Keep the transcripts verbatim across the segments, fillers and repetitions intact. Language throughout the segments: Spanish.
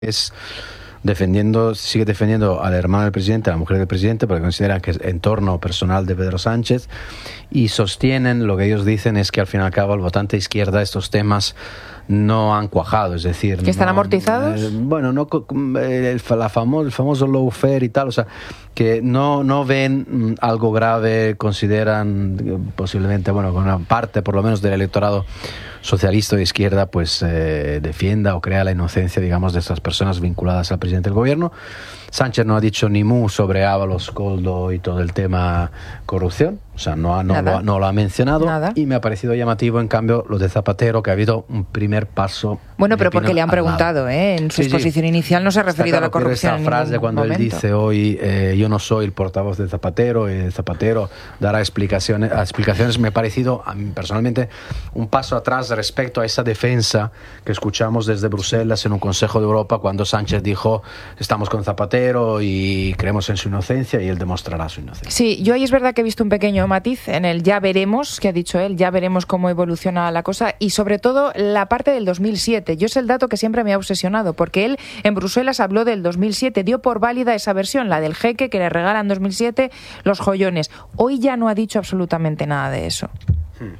es defendiendo, sigue defendiendo al hermano del presidente, a la mujer del presidente, porque considera que es entorno personal de Pedro Sánchez, y sostienen, lo que ellos dicen es que al fin y al cabo el votante izquierda estos temas no han cuajado, es decir... ¿Que están no, amortizados? Eh, bueno, no el, la famo, el famoso lawfare y tal, o sea, que no, no ven algo grave, consideran posiblemente, bueno, con una parte por lo menos del electorado socialista de izquierda pues eh, defienda o crea la inocencia, digamos, de estas personas vinculadas al presidente del gobierno. Sánchez no ha dicho ni mu sobre Ábalos, Koldo y todo el tema corrupción, o sea, no, no, lo, no lo ha mencionado. Nada. Y me ha parecido llamativo, en cambio, lo de Zapatero, que ha habido un primer paso. Bueno, pero porque le han preguntado, ¿eh? En su sí, exposición sí. inicial no se ha referido claro, a la corrupción. Esta frase cuando momento. él dice hoy, eh, yo no soy el portavoz de Zapatero, y Zapatero dará explicaciones, explicaciones, me ha parecido, a mí personalmente, un paso atrás respecto a esa defensa que escuchamos desde Bruselas en un Consejo de Europa cuando Sánchez dijo, estamos con Zapatero y creemos en su inocencia y él demostrará su inocencia. Sí, yo ahí es verdad que he visto un pequeño matiz en el ya veremos, que ha dicho él, ya veremos cómo evoluciona la cosa, y sobre todo la parte del dos mil siete. Yo es el dato que siempre me ha obsesionado, porque él en Bruselas habló del dos mil siete, dio por válida esa versión, la del jeque que le regalan en dos mil siete los joyones. Hoy ya no ha dicho absolutamente nada de eso. Hmm.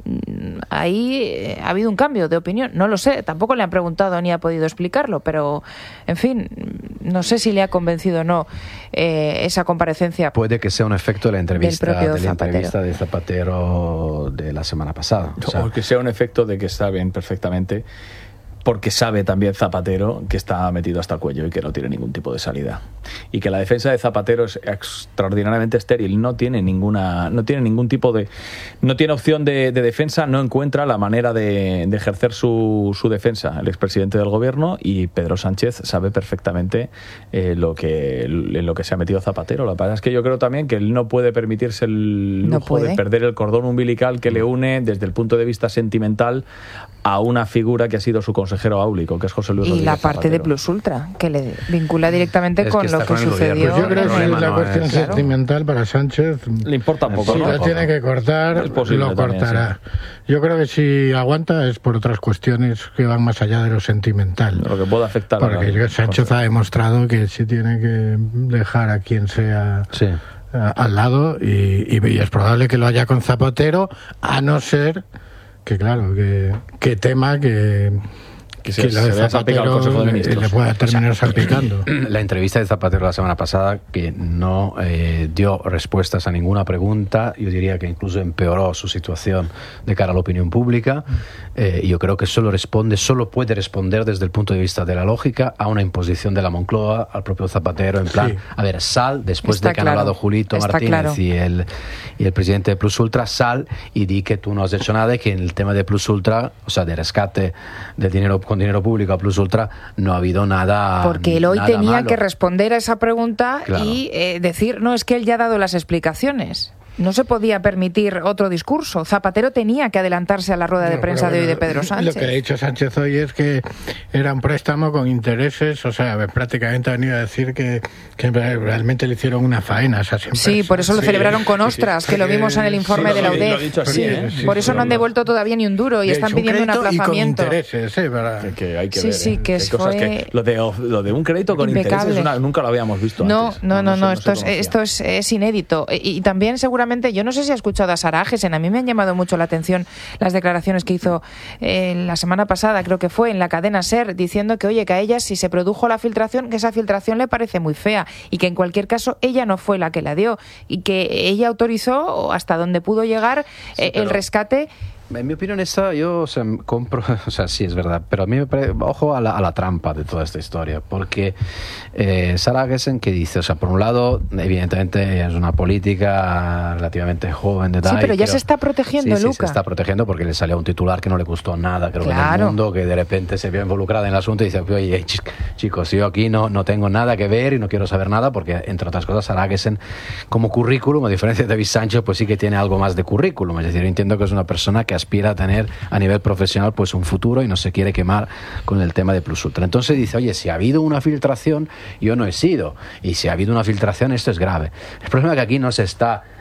Ahí eh, ha habido un cambio de opinión, no lo sé, tampoco le han preguntado ni ha podido explicarlo, pero en fin, no sé si le ha convencido o no eh, esa comparecencia. Puede que sea un efecto de la entrevista, del de, la Zapatero. entrevista de Zapatero de la semana pasada. O, sea, o que sea un efecto de que saben perfectamente, porque sabe también Zapatero que está metido hasta el cuello y que no tiene ningún tipo de salida. Y que la defensa de Zapatero es extraordinariamente estéril, no tiene ninguna, no tiene ningún tipo de, no tiene opción de, de defensa, no encuentra la manera de, de ejercer su, su defensa el expresidente del gobierno, y Pedro Sánchez sabe perfectamente eh, lo que, en lo que se ha metido Zapatero. Lo que pasa es que yo creo también que él no puede permitirse el lujo no de perder el cordón umbilical que le une desde el punto de vista sentimental a una figura que ha sido su consejero áulico, que es José Luis y Rodríguez la parte Zapatero. de Plus Ultra, que le vincula directamente es con que lo que con sucedió. Pues yo creo que no la cuestión es, sentimental claro. para Sánchez le importa poco. Si ¿no? lo tiene que cortar, lo cortará. Sí. Yo creo que si aguanta es por otras cuestiones que van más allá de lo sentimental. Lo que puede afectar. Porque a la Sánchez cosa. ha demostrado que sí tiene que dejar a quien sea sí. a, al lado y, y, y es probable que lo haya con Zapatero, a no ser que, claro, que, que tema que... que se, que se vea salpicado el Consejo de Ministros. Le pueda terminar salpicando. La entrevista de Zapatero la semana pasada, que no eh, dio respuestas a ninguna pregunta, yo diría que incluso empeoró su situación de cara a la opinión pública, eh, y yo creo que solo responde, solo puede responder desde el punto de vista de la lógica a una imposición de la Moncloa al propio Zapatero, en plan, sí. a ver, sal, después Está de que claro. han hablado Julito Está Martínez claro. y, el, y el presidente de Plus Ultra, sal y di que tú no has hecho nada y que en el tema de Plus Ultra, o sea, de rescate del dinero con dinero público a Plus Ultra, no ha habido nada. Porque él hoy nada tenía malo. que responder a esa pregunta claro. y eh, decir, no, es que él ya ha dado las explicaciones. No se podía permitir otro discurso. Zapatero tenía que adelantarse a la rueda de prensa no, bueno, de hoy de Pedro Sánchez. Lo que ha dicho Sánchez hoy es que era un préstamo con intereses, o sea, prácticamente ha venido a decir que, que realmente le hicieron una faena a esas empresas. Sí, por eso lo sí, celebraron con ostras, sí, sí. que lo vimos en el informe sí, de la sí, U D E F. Lo dicho así, sí, ¿eh? sí, por eso no han devuelto todavía ni un duro y, y están pidiendo un aplazamiento. Y con intereses, ¿eh? Para... Que, que hay que sí, ver, sí, ¿eh? que hay cosas fue... que lo de, lo de un crédito con impecable. intereses una, nunca lo habíamos visto no, antes. No, no, no, no, no esto, se es, esto es, es inédito. Y, y también seguramente, yo no sé si has escuchado a Sara Agesen, a mí me han llamado mucho la atención las declaraciones que hizo eh, la semana pasada, creo que fue, en la cadena SER, diciendo que, oye, que a ella si se produjo la filtración, que esa filtración le parece muy fea y que en cualquier caso ella no fue la que la dio y que ella autorizó hasta donde pudo llegar eh, sí, pero... el rescate. En mi opinión, esta, yo o sea, compro, o sea, sí es verdad, pero a mí me parece, ojo a la, a la trampa de toda esta historia, porque eh, Sara Agesen, que dice, o sea, por un lado, evidentemente es una política relativamente joven de edad. Sí, pero ya creo, se está protegiendo, sí, Luca. Sí, se está protegiendo porque le salió un titular que no le gustó nada, creo claro. que en el mundo, que de repente se vio involucrada en el asunto y dice, oye, chicos, yo aquí no, no tengo nada que ver y no quiero saber nada, porque, entre otras cosas, Sara Agesen, como currículum, a diferencia de David Sánchez, pues sí que tiene algo más de currículum, es decir, yo entiendo que es una persona que aspira a tener a nivel profesional pues un futuro y no se quiere quemar con el tema de Plus Ultra. Entonces dice, oye, si ha habido una filtración, yo no he sido, y si ha habido una filtración, esto es grave. El problema es que aquí no se está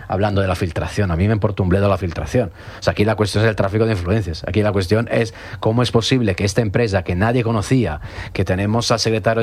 hablando de la filtración. A mí me importa un bledo la filtración. O sea, aquí la cuestión es el tráfico de influencias. Aquí la cuestión es cómo es posible que esta empresa que nadie conocía, que tenemos al secretario